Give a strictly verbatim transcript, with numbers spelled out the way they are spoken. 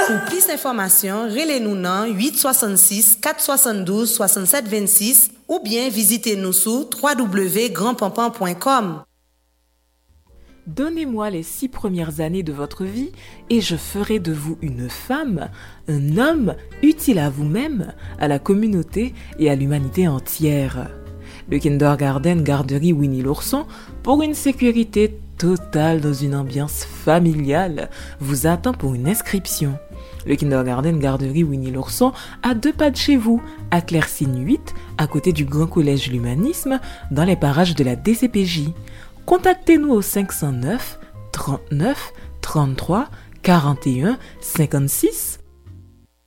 Pour plus d'informations, relez-nous dans huit soixante-six quatre soixante-douze soixante-sept vingt-six ou bien visitez-nous sur w w w point grand pampan point com. Donnez-moi les six premières années de votre vie et je ferai de vous une femme, un homme utile à vous-même, à la communauté et à l'humanité entière. Le Kindergarten Garderie Winnie l'ourson, pour une sécurité totale dans une ambiance familiale, vous attend pour une inscription. Le Kindergarten Garderie Winnie l'ourson à deux pas de chez vous, à Claircine huit, à côté du Grand Collège L'Humanisme, dans les parages de la D C P J. Contactez-nous au cinq cent neuf trente-neuf trente-trois quarante et un cinquante-six